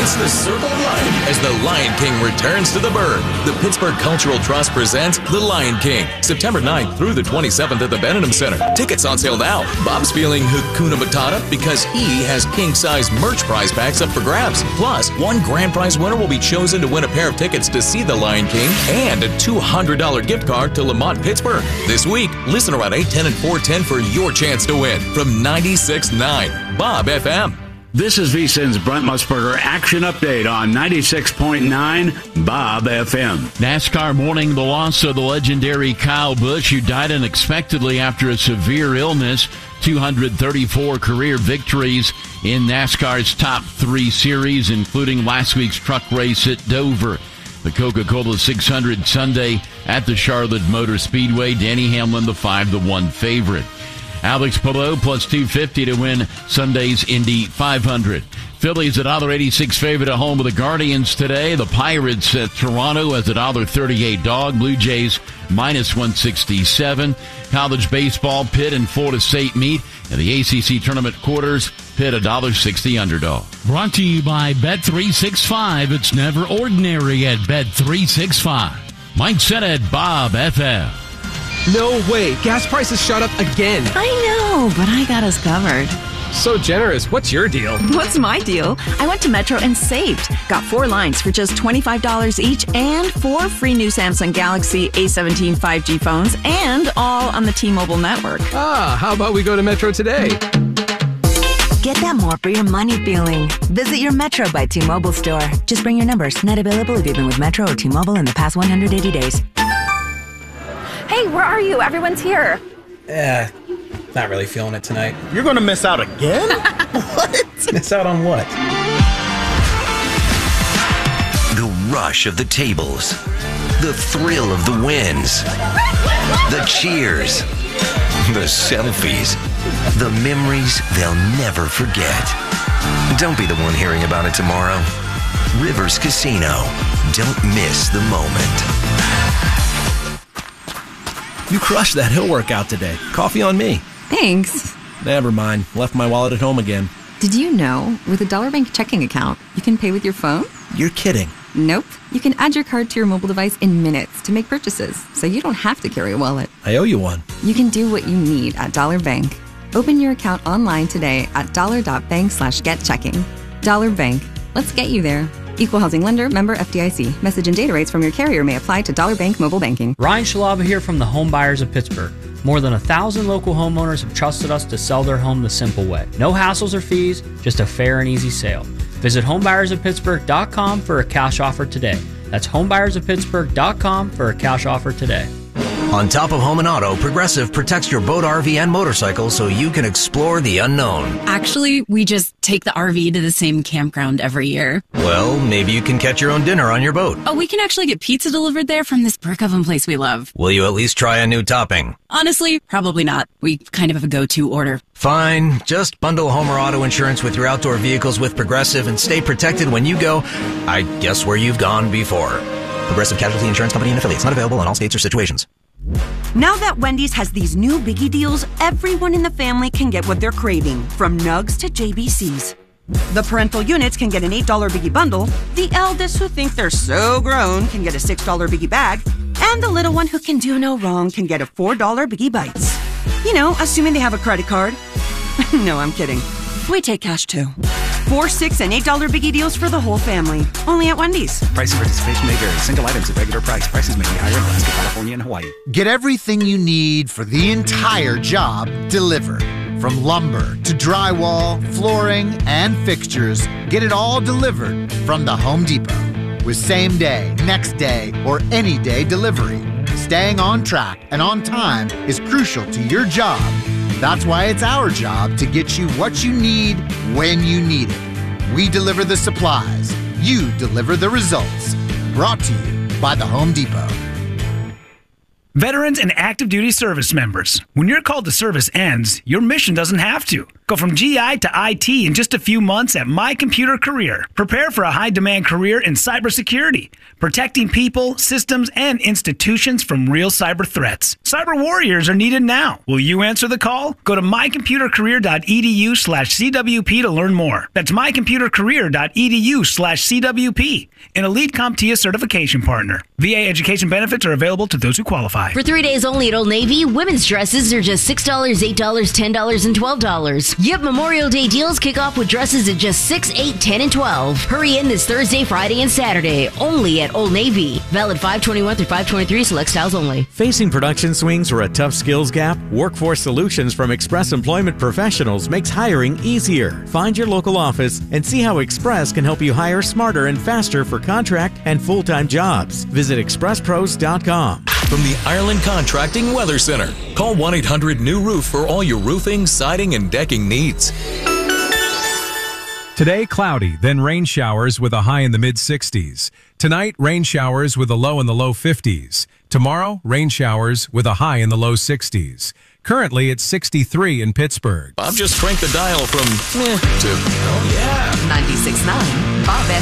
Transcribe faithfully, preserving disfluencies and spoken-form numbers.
It's the Circle of Life as The Lion King returns to the Burg. The Pittsburgh Cultural Trust presents The Lion King, September ninth through the twenty-seventh at the Benham Center. Tickets on sale now. Bob's feeling Hakuna Matata because he has king-size merch prize packs up for grabs. Plus, one grand prize winner will be chosen to win a pair of tickets to see The Lion King and a two hundred dollars gift card to Lamont Pittsburgh. This week, listen around eight ten and four ten for your chance to win from ninety-six point nine Bob F M. This is VSiN's Brent Musburger Action Update on ninety-six point nine Bob F M. NASCAR mourning the loss of the legendary Kyle Busch, who died unexpectedly after a severe illness. two hundred thirty-four career victories in NASCAR's top three series, including last week's truck race at Dover. The Coca-Cola six hundred Sunday at the Charlotte Motor Speedway. Danny Hamlin, the five to one favorite. Alex Palou plus two fifty to win Sunday's Indy five hundred. Phillies a one dollar eighty-six favorite at home with the Guardians today. The Pirates at Toronto as a one dollar thirty-eight dog. Blue Jays minus one sixty-seven. College baseball, Pitt and Florida State meet. In the A C C tournament quarters, Pitt a one dollar sixty underdog. Brought to you by Bet three sixty-five. It's never ordinary at Bet three sixty-five. Mike Sennett, Bob F M. No way. Gas prices shot up again. I know, but I got us covered. So generous. What's your deal? What's my deal? I went to Metro and saved. Got four lines for just twenty-five dollars each and four free new Samsung Galaxy A seventeen five G phones and all on the T-Mobile network. Ah, how about we go to Metro today? Get that more for your money feeling. Visit your Metro by T-Mobile store. Just bring your numbers. Not available if you've been with Metro or T-Mobile in the past one hundred eighty days. Hey, where are you? Everyone's here. Eh, not really feeling it tonight. You're gonna miss out again? What? Miss out on what? The rush of the tables. The thrill of the wins. The cheers. The selfies. The memories they'll never forget. Don't be the one hearing about it tomorrow. Rivers Casino. Don't miss the moment. You crushed that hill workout today. Coffee on me. Thanks. Never mind. Left my wallet at home again. Did you know, with a Dollar Bank checking account, you can pay with your phone? You're kidding. Nope. You can add your card to your mobile device in minutes to make purchases, so you don't have to carry a wallet. I owe you one. You can do what you need at Dollar Bank. Open your account online today at dollar.bank slash get checking. Dollar Bank. Let's get you there. Equal housing lender, member F D I C. Message and data rates from your carrier may apply to Dollar Bank mobile banking. Ryan Shalaba here from the Home Buyers of Pittsburgh. More than a thousand local homeowners have trusted us to sell their home the simple way. No hassles or fees, just a fair and easy sale. Visit home buyers of pittsburgh dot com for a cash offer today. That's home buyers of pittsburgh dot com for a cash offer today. On top of home and auto, Progressive protects your boat, R V, and motorcycle so you can explore the unknown. Actually, we just take the R V to the same campground every year. Well, maybe you can catch your own dinner on your boat. Oh, we can actually get pizza delivered there from this brick oven place we love. Will you at least try a new topping? Honestly, probably not. We kind of have a go-to order. Fine. Just bundle home or auto insurance with your outdoor vehicles with Progressive and stay protected when you go, I guess, where you've gone before. Progressive Casualty Insurance Company and affiliates. Not available in all states or situations. Now that Wendy's has these new biggie deals, everyone in the family can get what they're craving, from nugs to J B Cs. The parental units can get an eight dollar biggie bundle, the eldest who think they're so grown can get a six dollar biggie bag, and the little one who can do no wrong can get a four dollar biggie bites. You know, assuming they have a credit card. No, I'm kidding. We take cash too. Four, six, and eight dollar biggie deals for the whole family. Only at Wendy's. Price and participation may vary. Single items at regular price. Prices may be higher in Alaska, California, and Hawaii. Get everything you need for the entire job delivered. From lumber to drywall, flooring, and fixtures, get it all delivered from the Home Depot. With same day, next day, or any day delivery. Staying on track and on time is crucial to your job. That's why it's our job to get you what you need when you need it. We deliver the supplies. You deliver the results. Brought to you by the Home Depot. Veterans and active duty service members, when your call to service ends, your mission doesn't have to. Go from G I to I T in just a few months at My Computer Career. Prepare for a high-demand career in cybersecurity, protecting people, systems, and institutions from real cyber threats. Cyber warriors are needed now. Will you answer the call? Go to mycomputercareer.edu slash CWP to learn more. That's mycomputercareer.edu slash CWP, an Elite CompTIA certification partner. V A education benefits are available to those who qualify. For three days only at Old Navy, women's dresses are just six dollars, eight dollars, ten dollars, and twelve dollars. Yep, Memorial Day deals kick off with dresses at just six, eight, ten, and twelve. Hurry in this Thursday, Friday, and Saturday, only at Old Navy. Valid five twenty-one through five twenty-three, select styles only. Facing production swings or a tough skills gap? Workforce Solutions from Express Employment Professionals makes hiring easier. Find your local office and see how Express can help you hire smarter and faster for contract and full-time jobs. Visit express pros dot com. From the Ireland Contracting Weather Center, call one eight hundred new roof for all your roofing, siding, and decking needs. Today, cloudy, then rain showers with a high in the mid sixties. Tonight, rain showers with a low in the low fifties. Tomorrow, rain showers with a high in the low sixties. Currently, it's sixty-three in Pittsburgh. Bob just cranked the dial from meh to oh yeah. ninety-six point nine Bob